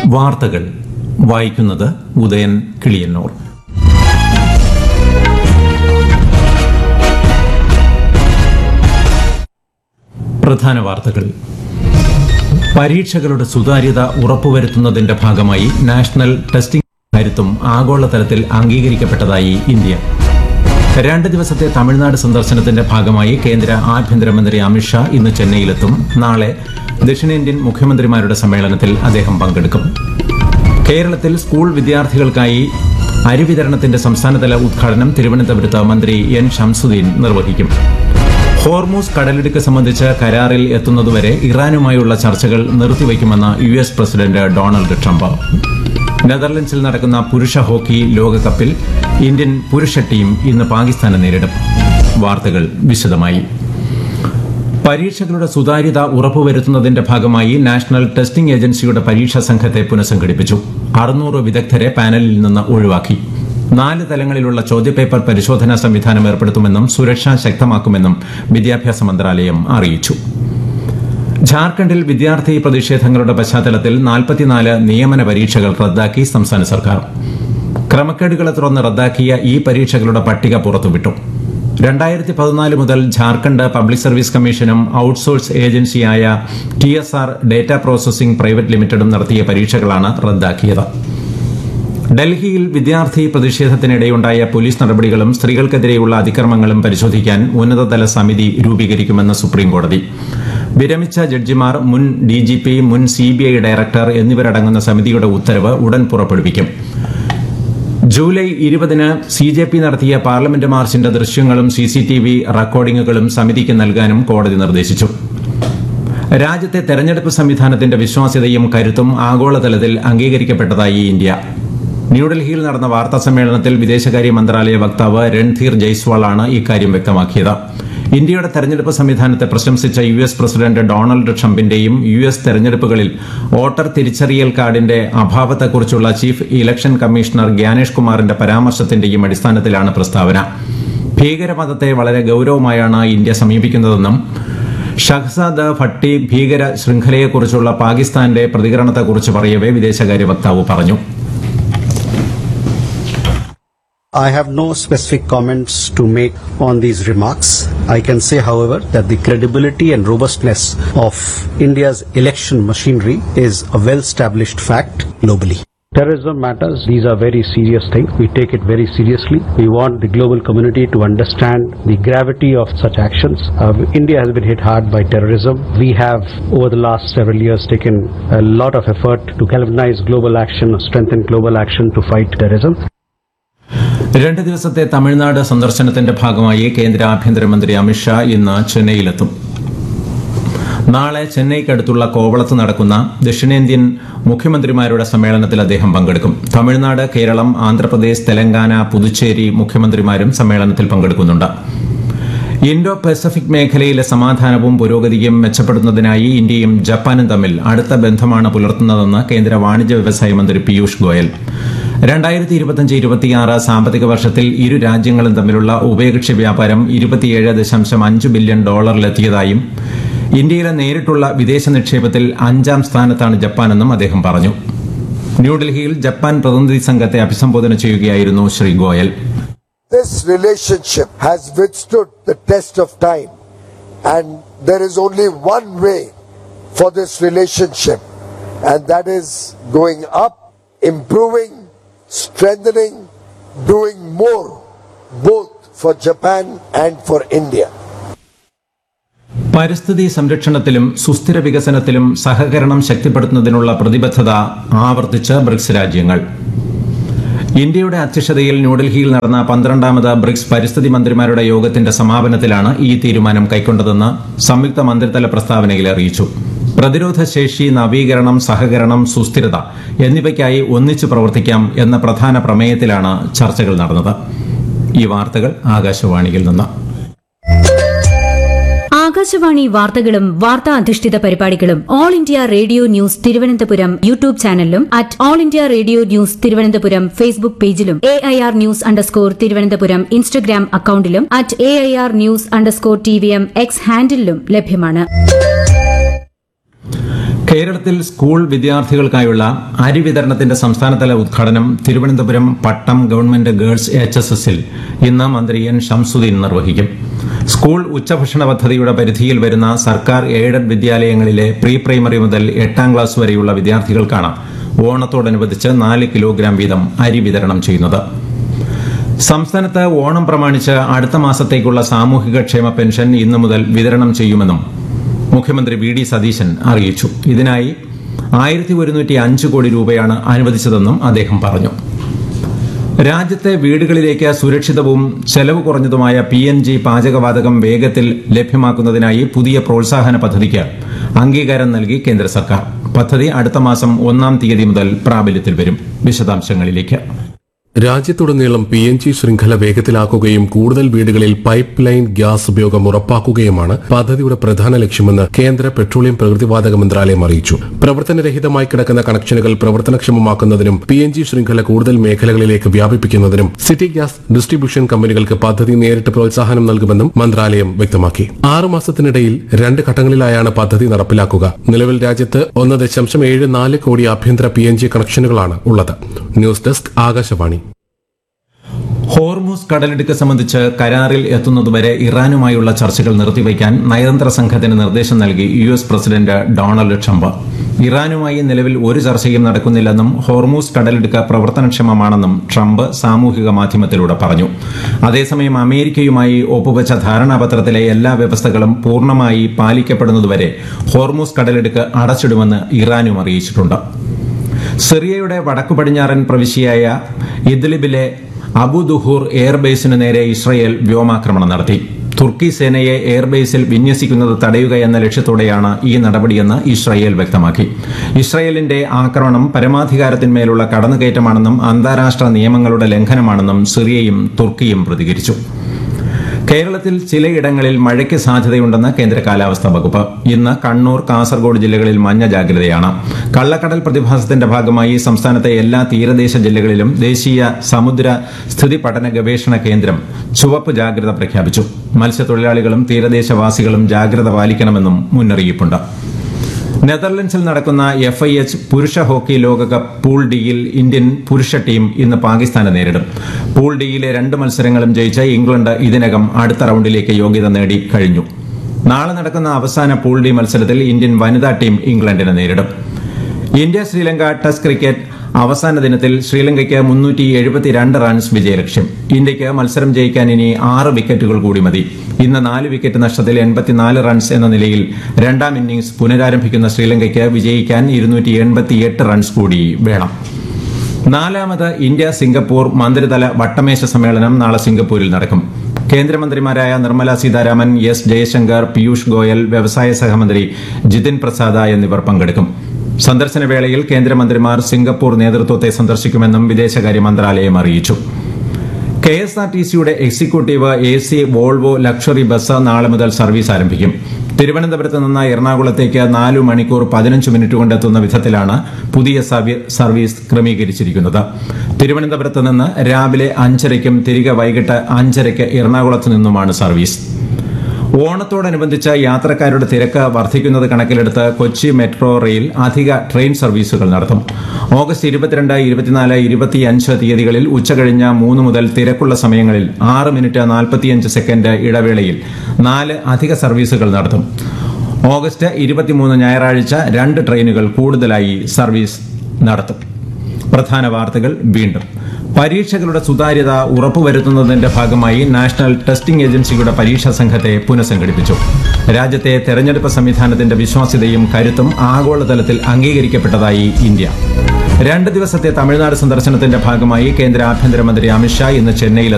വാർത്തകൾ വായിക്കുന്നത് ഉദയൻ കിളിയന്നൂർ. പ്രധാന വാർത്തകൾ. പരീക്ഷകളുടെ സുതാര്യത ഉറപ്പുവരുത്തുന്നതിന്റെ ഭാഗമായി നാഷണൽ ടെസ്റ്റിംഗ് കരുത്തും ആഗോളതലത്തിൽ അംഗീകരിക്കപ്പെട്ടതായി ഇന്ത്യ. 2 ദിവസത്തെ തമിഴ്നാട് സന്ദർശനത്തിന്റെ ഭാഗമായി കേന്ദ്ര ആഭ്യന്തരമന്ത്രി അമിത്ഷാ ഇന്ന് ചെന്നൈയിലെത്തും. നാളെ ദക്ഷിണേന്ത്യൻ മുഖ്യമന്ത്രിമാരുടെ സമ്മേളനത്തിൽ അദ്ദേഹം പങ്കെടുക്കും. കേരളത്തിൽ സ്കൂൾ വിദ്യാർത്ഥികൾക്കായി അരി വിതരണത്തിന്റെ സംസ്ഥാനതല ഉദ്ഘാടനം തിരുവനന്തപുരത്ത് മന്ത്രി എൻ ഷംസുദ്ദീൻ നിർവഹിക്കും. ഹോർമൂസ് കടലിടുക്ക് സംബന്ധിച്ച് കരാറിൽ എത്തുന്നതുവരെ ഇറാനുമായുള്ള ചർച്ചകൾ നിർത്തിവയ്ക്കുമെന്ന് US പ്രസിഡന്റ് ഡൊണാൾഡ് ട്രംപ്. നെതർലൻഡ്സിൽ നടക്കുന്ന പുരുഷ ഹോക്കി ലോകകപ്പിൽ ഇന്ത്യൻ പുരുഷ ടീം ഇന്ന് പാകിസ്ഥാനെ നേരിടും. വാർത്തകൾ വിശദമായി. പരീക്ഷകളുടെ സുതാര്യത ഉറപ്പുവരുത്തുന്നതിന്റെ ഭാഗമായി നാഷണൽ ടെസ്റ്റിംഗ് ഏജൻസിയുടെ പരീക്ഷാ സംഘത്തെ പുനഃസംഘടിപ്പിച്ചു. 600 വിദഗ്ധരെ പാനലിൽ നിന്ന് ഒഴിവാക്കി. 4 തലങ്ങളിലുള്ള ചോദ്യപേപ്പർ പരിശോധനാ സംവിധാനം ഏർപ്പെടുത്തുമെന്നും സുരക്ഷ ശക്തമാക്കുമെന്നും വിദ്യാഭ്യാസ മന്ത്രാലയം അറിയിച്ചു. ഝാർഖണ്ഡിൽ വിദ്യാർത്ഥി പ്രതിഷേധങ്ങളുടെ പശ്ചാത്തലത്തിൽ 44 നിയമന പരീക്ഷകൾ റദ്ദാക്കി സംസ്ഥാന സർക്കാർ. ക്രമക്കേടുകളെ തുടർന്ന് റദ്ദാക്കിയ ഈ പരീക്ഷകളുടെ പട്ടിക പുറത്തുവിട്ടു. 2014 മുതൽ ഝാർഖണ്ഡ് പബ്ലിക് സർവീസ് കമ്മീഷനും ഔട്ട്സോഴ്സ് ഏജൻസിയായ TSR ഡേറ്റ പ്രോസസിംഗ് പ്രൈവറ്റ് ലിമിറ്റഡും നടത്തിയ പരീക്ഷകളാണ് റദ്ദാക്കിയത്. ഡൽഹിയിൽ വിദ്യാർത്ഥി പ്രതിഷേധത്തിനിടെയുണ്ടായ പോലീസ് നടപടികളും സ്ത്രീകൾക്കെതിരെയുള്ള അതിക്രമങ്ങളും പരിശോധിക്കാൻ ഉന്നതതല സമിതി രൂപീകരിക്കുമെന്ന് സുപ്രീംകോടതി. വിരമിച്ച ജഡ്ജിമാർ, മുൻ DGP, മുൻ CBI ഡയറക്ടർ എന്നിവരടങ്ങുന്ന സമിതിയുടെ ഉത്തരവ് ഉടൻ പുറപ്പെടുവിക്കും. ജൂലൈ 20-ന് CJP നടത്തിയ പാർലമെന്റ് മാർച്ചിന്റെ ദൃശ്യങ്ങളും CCTV റെക്കോർഡിംഗുകളും സമിതിക്ക് നൽകാനും കോടതി നിർദ്ദേശിച്ചു. രാജ്യത്തെ തെരഞ്ഞെടുപ്പ് സംവിധാനത്തിന്റെ വിശ്വാസ്യതയും കരുത്തും ആഗോളതലത്തിൽ അംഗീകരിക്കപ്പെട്ടതായി ഇന്ത്യ. ന്യൂഡൽഹിയിൽ നടന്ന വാർത്താസമ്മേളനത്തിൽ വിദേശകാര്യ മന്ത്രാലയ വക്താവ് രൺധീർ ജയ്സ്വാളാണ് ഇക്കാര്യം വ്യക്തമാക്കിയത്. ഇന്ത്യയുടെ തെരഞ്ഞെടുപ്പ് സംവിധാനത്തെ പ്രശംസിച്ച US പ്രസിഡന്റ് ഡൊണാൾഡ് ട്രംപിന്റെയും US തെരഞ്ഞെടുപ്പുകളിൽ വോട്ടർ തിരിച്ചറിയൽ കാർഡിന്റെ അഭാവത്തെക്കുറിച്ചുള്ള ചീഫ് ഇലക്ഷൻ കമ്മീഷണർ ഗ്യാനേഷ് കുമാറിന്റെ പരാമർശത്തിന്റെയും അടിസ്ഥാനത്തിലാണ് പ്രസ്താവന. ഭീകരമതത്തെ വളരെ ഗൌരവമായാണ് ഇന്ത്യ സമീപിക്കുന്നതെന്നും ഷഹ്സാദ് ഭട്ടി ഭീകര ശൃംഖലയെക്കുറിച്ചുള്ള പാകിസ്ഥാന്റെ പ്രതികരണത്തെക്കുറിച്ച് പറയവേ വിദേശകാര്യ വക്താവ് പറഞ്ഞു. I have no specific comments to make on these remarks. I can say, however, that the credibility and robustness of India's election machinery is a well-established fact globally. Terrorism matters. These are very serious things. We take it very seriously. We want the global community to understand the gravity of such actions. India has been hit hard by terrorism. We have, over the last several years, taken a lot of effort to galvanize global action, strengthen global action to fight terrorism. 2 ദിവസത്തെ തമിഴ്നാട് സന്ദർശനത്തിന്റെ ഭാഗമായി കേന്ദ്ര ആഭ്യന്തരമന്ത്രി അമിത്ഷാ ഇന്ന് ചെന്നൈയിലെത്തും. നാളെ ചെന്നൈക്കടുത്തുള്ള കോവളത്ത് നടക്കുന്ന ദക്ഷിണേന്ത്യൻ മുഖ്യമന്ത്രിമാരുടെ സമ്മേളനത്തിൽ അദ്ദേഹം പങ്കെടുക്കും. തമിഴ്നാട്, കേരളം, ആന്ധ്രാപ്രദേശ്, തെലങ്കാന, പുതുച്ചേരി മുഖ്യമന്ത്രിമാരും സമ്മേളനത്തിൽ പങ്കെടുക്കുന്നുണ്ട്. ഇൻഡോ പസഫിക് മേഖലയിലെ സമാധാനവും പുരോഗതിയും മെച്ചപ്പെടുത്തുന്നതിനായി ഇന്ത്യയും ജപ്പാനും തമ്മിൽ അടുത്ത ബന്ധമാണ് പുലർത്തുന്നതെന്ന് കേന്ദ്ര വാണിജ്യ വ്യവസായ മന്ത്രി പീയൂഷ് ഗോയൽ. 2025-26 സാമ്പത്തിക വർഷത്തിൽ ഇരു രാജ്യങ്ങളും തമ്മിലുള്ള ഉഭയകക്ഷി വ്യാപാരം $27.5 ബില്യൺ എത്തിയതായും ഇന്ത്യയിലെ നേരിട്ടുള്ള വിദേശ നിക്ഷേപത്തിൽ 5ാം സ്ഥാനത്താണ് ജപ്പാനെന്നും അദ്ദേഹം പറഞ്ഞു. ന്യൂഡൽഹിയിൽ ജപ്പാൻ പ്രതിനിധി സംഘത്തെ അഭിസംബോധന ചെയ്യുകയായിരുന്നു Shri Goyal. This relationship has withstood the test of time, and there is only one way for this relationship, and that is going up, improving, strengthening, doing more, both for Japan and for India. പരിസ്ഥിതി സംരക്ഷണത്തിലും സുസ്ഥിര വികസനത്തിലും സഹകരണം ശക്തിപ്പെടുത്തുന്നതിനുള്ള പ്രതിബദ്ധത ആവർത്തിച്ച് BRICS രാജ്യങ്ങൾ. ഇന്ത്യയുടെ അധ്യക്ഷതയിൽ ന്യൂഡൽഹിയിൽ നടന്ന 12ാമത് ബ്രിക്സ് പരിസ്ഥിതി മന്ത്രിമാരുടെ യോഗത്തിന്റെ സമാപനത്തിലാണ് ഈ തീരുമാനം കൈക്കൊണ്ടതെന്ന് സംയുക്ത മന്ത്രിതല പ്രസ്താവനയിൽ അറിയിച്ചു. പ്രതിരോധ ശേഷി, നവീകരണം, സഹകരണം, സുസ്ഥിരത എന്നിവയ്ക്കായി ഒന്നിച്ചു പ്രവർത്തിക്കാം എന്ന പ്രധാന പ്രമേയത്തിലാണ് ചർച്ചകൾ നടന്നത്. ഈ വാർത്തകൾ ആകാശവാണിയിൽ നിന്ന്. ആകാശവാണി വാർത്തകളും വാർത്താ അധിഷ്ഠിത പരിപാടികളും all India radio news Thiruvananthapuram YouTube ചാനലിലും all India radio news Thiruvananthapuram Facebook പേജിലും AIR ന്യൂസ് തിരുവനന്തപുരം ഇൻസ്റ്റഗ്രാം അക്കൌണ്ടിലും AIR ന്യൂസ് TVM X ഹാൻഡിലും ലഭ്യമാണ്. കേരളത്തിൽ സ്കൂൾ വിദ്യാർത്ഥികൾക്കായുള്ള അരി വിതരണത്തിന്റെ സംസ്ഥാനതല ഉദ്ഘാടനം തിരുവനന്തപുരം പട്ടം ഗവൺമെന്റ് ഗേൾസ് HSSൽ ഇന്ന് മന്ത്രി എൻ ഷംസുദ്ദീൻ നിർവഹിക്കും. സ്കൂൾ ഉച്ചഭക്ഷണ പദ്ധതിയുടെ പരിധിയിൽ വരുന്ന സർക്കാർ എയ്ഡഡ് വിദ്യാലയങ്ങളിലെ പ്രീ പ്രൈമറി മുതൽ 8ാം ക്ലാസ് വരെയുള്ള വിദ്യാർത്ഥികൾക്കാണ് ഓണത്തോടനുബന്ധിച്ച് 4 കിലോഗ്രാം വീതം അരി വിതരണം ചെയ്യുന്നത്. സംസ്ഥാനത്ത് ഓണം പ്രമാണിച്ച് അടുത്ത മാസത്തേക്കുള്ള സാമൂഹിക ക്ഷേമ പെൻഷൻ ഇന്നു മുതൽ വിതരണം ചെയ്യുമെന്നും മുഖ്യമന്ത്രി VD സതീശൻ അറിയിച്ചു. ഇതിനായി 1105 കോടി രൂപയാണ് അനുവദിച്ചതെന്നും അദ്ദേഹം പറഞ്ഞു. രാജ്യത്തെ വീടുകളിലേക്ക് സുരക്ഷിതവും ചെലവ് കുറഞ്ഞതുമായ PNG പാചകവാതകം വേഗത്തിൽ ലഭ്യമാക്കുന്നതിനായി പുതിയ പ്രോത്സാഹന പദ്ധതിക്ക് അംഗീകാരം നൽകി കേന്ദ്ര സർക്കാർ. പദ്ധതി അടുത്ത മാസം 1-ാം തീയതി മുതൽ പ്രാബല്യത്തിൽ വരും. വിശദാംശങ്ങളിലേക്ക്. രാജ്യത്തുടനീളം PNG ശൃംഖല വേഗത്തിലാക്കുകയും കൂടുതൽ വീടുകളിൽ പൈപ്പ് ലൈൻ ഗ്യാസ് ഉപയോഗം ഉറപ്പാക്കുകയുമാണ് പദ്ധതിയുടെ പ്രധാന ലക്ഷ്യമെന്ന് കേന്ദ്ര പെട്രോളിയം പ്രകൃതിവാതക മന്ത്രാലയം അറിയിച്ചു. പ്രവർത്തനരഹിതമായി കിടക്കുന്ന കണക്ഷനുകൾ പ്രവർത്തനക്ഷമമാക്കുന്നതിനും PNG ശൃംഖല കൂടുതൽ മേഖലകളിലേക്ക് വ്യാപിപ്പിക്കുന്നതിനും സിറ്റി ഗ്യാസ് ഡിസ്ട്രിബ്യൂഷൻ കമ്പനികൾക്ക് പദ്ധതി നേരിട്ട് പ്രോത്സാഹനം നൽകുമെന്നും മന്ത്രാലയം വ്യക്തമാക്കി. 6 മാസത്തിനിടയിൽ 2 ഘട്ടങ്ങളിലായാണ് പദ്ധതി നടപ്പിലാക്കുക. നിലവിൽ രാജ്യത്ത് 1.74 കോടി ആഭ്യന്തര PNG കണക്ഷനുകളാണ് ഉള്ളത്. News desk Akashvani. ഹോർമൂസ് കടലിടുക്ക് സംബന്ധിച്ച് കരാറിൽ എത്തുന്നതുവരെ ഇറാനുമായുള്ള ചർച്ചകൾ നിർത്തിവയ്ക്കാൻ നയതന്ത്ര സംഘത്തിന് നിർദ്ദേശം നൽകി US പ്രസിഡന്റ് ഡൊണാൾഡ് ട്രംപ്. ഇറാനുമായി നിലവിൽ ഒരു ചർച്ചയും നടക്കുന്നില്ലെന്നും ഹോർമൂസ് കടലിടുക്ക് പ്രവർത്തനക്ഷമമാണെന്നും ട്രംപ് സാമൂഹിക മാധ്യമത്തിലൂടെ പറഞ്ഞു. അതേസമയം അമേരിക്കയുമായി ഒപ്പുവച്ച ധാരണാപത്രത്തിലെ എല്ലാ വ്യവസ്ഥകളും പൂർണ്ണമായി പാലിക്കപ്പെടുന്നതുവരെ ഹോർമൂസ് കടലിടുക്ക് അടച്ചിടുമെന്ന് ഇറാനും അറിയിച്ചിട്ടുണ്ട്. സിറിയയുടെ വടക്കു പടിഞ്ഞാറൻ പ്രവിശ്യയായ ഇദ്ലിബിലെ അബുദുഹൂർ എയർബേസിനു നേരെ ഇസ്രയേൽ വ്യോമാക്രമണം നടത്തി. തുർക്കി സേനയെ എയർബേസിൽ വിന്യസിക്കുന്നത് തടയുകയെന്ന ലക്ഷ്യത്തോടെയാണ് ഈ നടപടിയെന്ന് ഇസ്രയേൽ വ്യക്തമാക്കി. ഇസ്രയേലിന്റെ ആക്രമണം പരമാധികാരത്തിന്മേലുള്ള കടന്നുകയറ്റമാണെന്നും അന്താരാഷ്ട്ര നിയമങ്ങളുടെ ലംഘനമാണെന്നും സിറിയയും തുർക്കിയും പ്രതികരിച്ചു. കേരളത്തിൽ ചിലയിടങ്ങളിൽ മഴയ്ക്ക് സാധ്യതയുണ്ടെന്ന് കേന്ദ്ര കാലാവസ്ഥാ വകുപ്പ്. ഇന്ന് കണ്ണൂർ, കാസർഗോഡ് ജില്ലകളിൽ മഞ്ഞ ജാഗ്രതയാണ്. കള്ളക്കടൽ പ്രതിഭാസത്തിന്റെ ഭാഗമായി സംസ്ഥാനത്തെ എല്ലാ തീരദേശ ജില്ലകളിലും ദേശീയ സമുദ്ര സ്ഥിതി പഠന ഗവേഷണ കേന്ദ്രം ചുവപ്പ് ജാഗ്രത പ്രഖ്യാപിച്ചു. മത്സ്യത്തൊഴിലാളികളും തീരദേശവാസികളും ജാഗ്രത പാലിക്കണമെന്നും മുന്നറിയിപ്പുണ്ട്. നെതർലൻഡ്സിൽ നടക്കുന്ന FIH പുരുഷ ഹോക്കി ലോകകപ്പ് പൂൾ ഡിയിൽ ഇന്ത്യൻ പുരുഷ ടീം ഇന്ന് പാകിസ്ഥാനെ നേരിടും. പൂൾ ഡിയിലെ 2 മത്സരങ്ങളും ജയിച്ച ഇംഗ്ലണ്ട് ഇതിനകം അടുത്ത റൌണ്ടിലേക്ക് യോഗ്യത നേടി കഴിഞ്ഞു. നാളെ നടക്കുന്ന അവസാന പൂൾ ഡി മത്സരത്തിൽ ഇന്ത്യൻ വനിതാ ടീം ഇംഗ്ലണ്ടിനെ നേരിടും. ഇന്ത്യ ശ്രീലങ്ക ടെസ്റ്റ് ക്രിക്കറ്റ് അവസാന ദിനത്തിൽ ശ്രീലങ്കയ്ക്ക് 372 റൺസ് വിജയലക്ഷ്യം. ഇന്ത്യയ്ക്ക് മത്സരം ജയിക്കാൻ ഇനി 6 വിക്കറ്റുകൾ കൂടി മതി. ഇന്ന് 4 വിക്കറ്റ് നഷ്ടത്തിൽ 84 റൺസ് എന്ന നിലയിൽ 2ാം ഇന്നിംഗ്സ് പുനരാരംഭിക്കുന്ന ശ്രീലങ്കയ്ക്ക് വിജയിക്കാൻ 288 റൺസ് കൂടി വേണം. 4ാമത് ഇന്ത്യ സിംഗപ്പൂർ മന്ത്രിതല വട്ടമേശ സമ്മേളനം നാളെ സിംഗപ്പൂരിൽ നടക്കും. കേന്ദ്രമന്ത്രിമാരായ നിർമ്മല സീതാരാമൻ, S ജയശങ്കർ, പീയൂഷ് ഗോയൽ, വ്യവസായ സഹമന്ത്രി ജിതിൻ പ്രസാദ എന്നിവർ പങ്കെടുക്കും. സന്ദർശന വേളയിൽ കേന്ദ്രമന്ത്രിമാർ സിംഗപ്പൂർ നേതൃത്വത്തെ സന്ദർശിക്കുമെന്നും വിദേശകാര്യ മന്ത്രാലയം അറിയിച്ചു. KSRTCയുടെ executive AC Volvo luxury bus നാളെ മുതൽ സർവീസ് ആരംഭിക്കും. തിരുവനന്തപുരത്ത് നിന്ന് എറണാകുളത്തേക്ക് 4 മണിക്കൂർ 15 മിനിറ്റ് കൊണ്ടെത്തുന്ന വിധത്തിലാണ് പുതിയ സർവീസ് ക്രമീകരിച്ചിരിക്കുന്നത്. തിരുവനന്തപുരത്ത് നിന്ന് രാവിലെ 5:30ക്കും തിരികെ വൈകിട്ട് 5:30ക്ക് എറണാകുളത്ത് നിന്നുമാണ് സർവീസ്. ഓണത്തോടനുബന്ധിച്ച് യാത്രക്കാരുടെ തിരക്ക് വർദ്ധിക്കുന്നത് കണക്കിലെടുത്ത് കൊച്ചി മെട്രോ റെയിൽ അധിക ട്രെയിൻ സർവീസുകൾ നടത്തും. ഓഗസ്റ്റ് 22, 24, 25 തീയതികളിൽ ഉച്ചകഴിഞ്ഞ് 3 മുതൽ തിരക്കുള്ള സമയങ്ങളിൽ 6 മിനിറ്റ് 45 സെക്കൻഡ് ഇടവേളയിൽ 4 അധിക സർവീസുകൾ നടത്തും. ഓഗസ്റ്റ് 23 ഞായറാഴ്ച 2 ട്രെയിനുകൾ കൂടുതലായി സർവീസ് നടത്തും. പ്രധാന വാർത്തകൾ വീണ്ടും. പരീക്ഷകളുടെ സുതാര്യത ഉറപ്പുവരുത്തുന്നതിന്റെ ഭാഗമായി നാഷണൽ ടെസ്റ്റിംഗ് ഏജൻസിയുടെ പരീക്ഷാ സംഘത്തെ പുനഃസംഘടിപ്പിച്ചു. രാജ്യത്തെ തെരഞ്ഞെടുപ്പ് സംവിധാനത്തിന്റെ വിശ്വാസ്യതയും കരുത്തും ആഗോളതലത്തിൽ അംഗീകരിക്കപ്പെട്ടതായി ഇന്ത്യ. 2 ദിവസത്തെ തമിഴ്നാട് സന്ദർശനത്തിന്റെ ഭാഗമായി കേന്ദ്ര ആഭ്യന്തരമന്ത്രി അമിത്ഷാ ഇന്ന് ചെന്നൈയിൽ